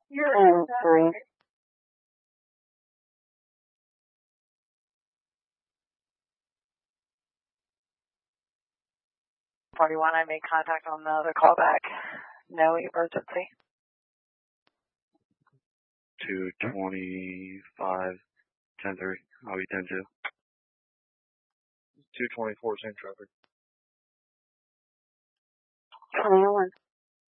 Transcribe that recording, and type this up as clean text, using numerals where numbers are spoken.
You're in 3. 41, I made contact on the other callback. No emergency. 225, 10-3. I'll be 10-2. 224, same traffic. 21.